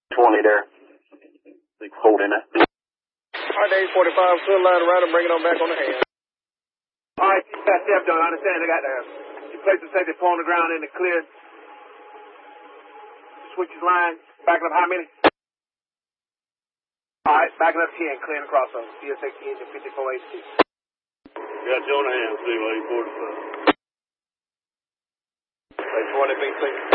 20 there. Big holding it. All right, Dave 45, clear line around and bring it on back on the hand. All right, keep that step, don't understand. They got you place the safety pole on the ground in the clear. Switch his line. Backing up how many? All right, backing up 10, clearing the crossover. CSX engine 54HT. Got you on the hand, Steve 845. 20 B6.